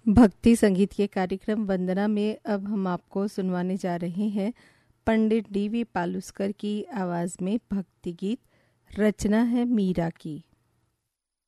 भक्ति संगीत के कार्यक्रम वंदना में अब हम आपको सुनवाने जा रहे हैं पंडित डी वी पालुस्कर की आवाज़ में भक्ति गीत। रचना है मीरा की।